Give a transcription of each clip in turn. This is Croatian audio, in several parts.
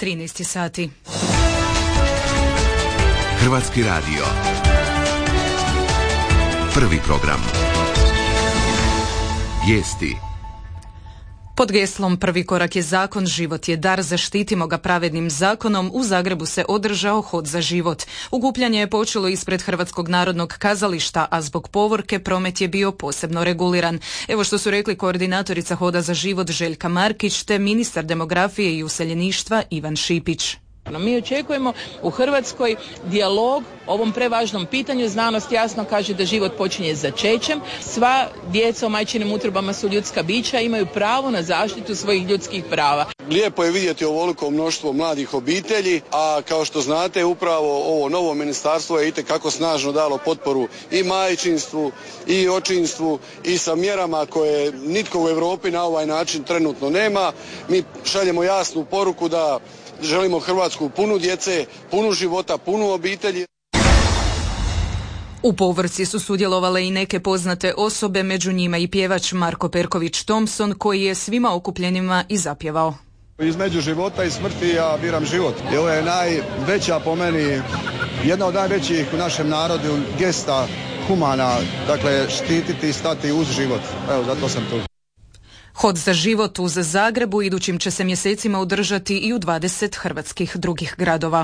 13 sati. Hrvatski radio. Prvi program. Vijesti. Pod geslom Prvi korak je zakon, život je dar, zaštitimo ga pravednim zakonom, u Zagrebu se održao hod za život. Okupljanje je počelo ispred Hrvatskog narodnog kazališta, a zbog povorke promet je bio posebno reguliran. Evo što su rekli koordinatorica hoda za život Željka Markić te ministar demografije i useljeništva Ivan Šipić. Mi očekujemo u Hrvatskoj dijalog o ovom prevažnom pitanju. Znanost jasno kaže da život počinje začećem. Sva djeca u majčinim utrobama su ljudska bića, imaju pravo na zaštitu svojih ljudskih prava. Lijepo je vidjeti ovoliko mnoštvo mladih obitelji, a kao što znate upravo ovo novo ministarstvo je itekako snažno dalo potporu i majčinstvu i očinstvu i sa mjerama koje nitko u Europi na ovaj način trenutno nema. Mi šaljemo jasnu poruku da želimo Hrvatsku punu djece, punu života, punu obitelji. U povorci su sudjelovale i neke poznate osobe, među njima i pjevač Marko Perković-Thompson koji je svima okupljenima i zapjevao. Između života i smrti ja biram život. I ovo je najveća po meni, jedna od najvećih u našem narodu gesta humana, dakle štititi i stati uz život. Evo, zato sam tu. Hod za život uz Zagrebu idućim će se mjesecima održati i u 20 hrvatskih drugih gradova.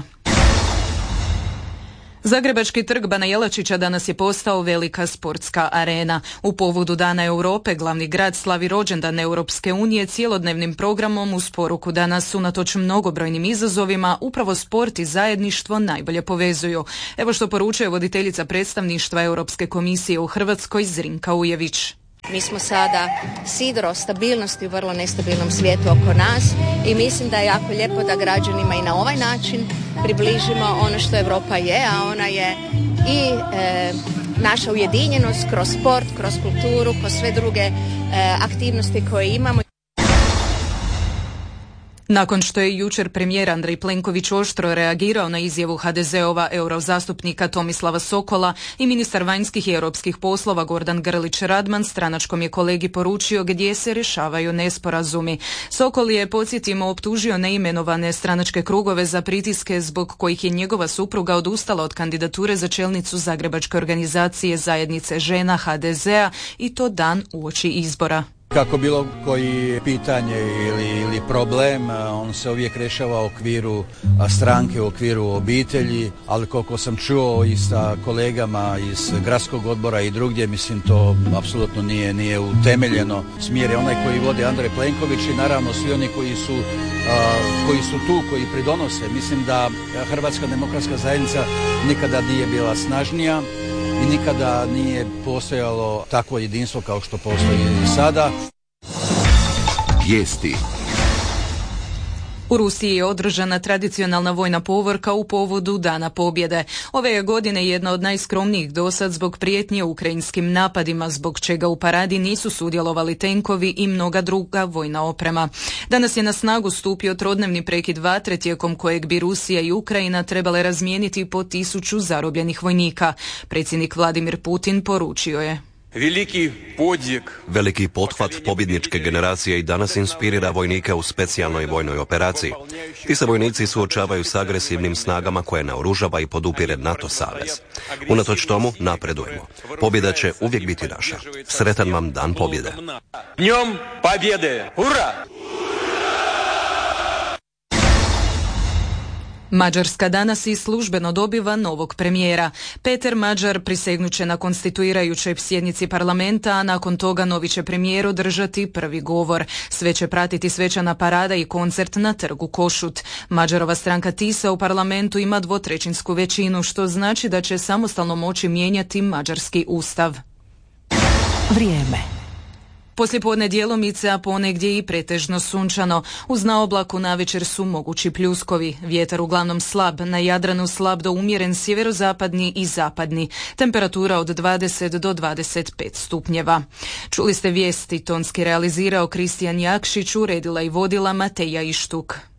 Zagrebački trg Bana Jelačića danas je postao velika sportska arena. U povodu Dana Europe glavni grad slavi rođendan Europske unije cjelodnevnim programom uz poruku da nas unatoč mnogobrojnim izazovima upravo sport i zajedništvo najbolje povezuju. Evo što poručuje voditeljica predstavništva Europske komisije u Hrvatskoj Zrinka Ujević. Mi smo sada sidro stabilnosti u vrlo nestabilnom svijetu oko nas i mislim da je jako lijepo da građanima i na ovaj način približimo ono što Europa je, a ona je i naša ujedinjenost kroz sport, kroz kulturu, kroz sve druge aktivnosti koje imamo. Nakon što je jučer premijer Andrej Plenković oštro reagirao na izjavu HDZ-ova eurozastupnika Tomislava Sokola i ministar vanjskih i europskih poslova Gordan Grlić Radman stranačkom je kolegi poručio gdje se rješavaju nesporazumi. Sokol je, podsjetimo, optužio neimenovane stranačke krugove za pritiske zbog kojih je njegova supruga odustala od kandidature za čelnicu Zagrebačke organizacije Zajednice žena HDZ-a i to dan uoči izbora. Kako bilo koji pitanje ili problem, on se uvijek rješava u okviru stranke, u okviru obitelji, ali koliko sam čuo i sa kolegama iz gradskog odbora i drugdje, mislim to apsolutno nije utemeljeno. Smjer je onaj koji vodi Andrej Plenković i naravno svi oni koji su tu, koji pridonose. Mislim da Hrvatska demokratska zajednica nikada nije bila snažnija i nikada nije postojalo takvo jedinstvo kao što postoji i sada. Vijesti. U Rusiji je održana tradicionalna vojna povorka u povodu Dana pobjede. Ove je godine jedna od najskromnijih dosad zbog prijetnje ukrajinskim napadima, zbog čega u paradi nisu sudjelovali tenkovi i mnoga druga vojna oprema. Danas je na snagu stupio trodnevni prekid vatre tijekom kojeg bi Rusija i Ukrajina trebale razmijeniti po 1000 zarobljenih vojnika. Predsjednik Vladimir Putin poručio je: Veliki pothvat pobjedničke generacije i danas inspirira vojnike u specijalnoj vojnoj operaciji. Ti se vojnici suočavaju s agresivnim snagama koje naoružava i podupire NATO savez. Unatoč tomu napredujemo. Pobjeda će uvijek biti naša. Sretan vam dan pobjede. Dnjem pobjede! Ura! Mađarska danas i službeno dobiva novog premijera. Peter Mađar prisegnuće na konstituirajućoj sjednici parlamenta, a nakon toga novi će premijer održati prvi govor. Sve će pratiti svečana parada i koncert na trgu Košut. Mađarova stranka TISA u parlamentu ima 2/3 većinu, što znači da će samostalno moći mijenjati mađarski ustav. Vrijeme. Poslijepodne djelomice, a ponegdje i pretežno sunčano. Uz naoblaku navečer su mogući pljuskovi. Vjetar uglavnom slab, na Jadranu slab do umjeren sjeverozapadni i zapadni. Temperatura od 20 do 25 stupnjeva. Čuli ste vijesti, tonski realizirao Kristijan Jakšić, uredila i vodila Mateja Ištuk.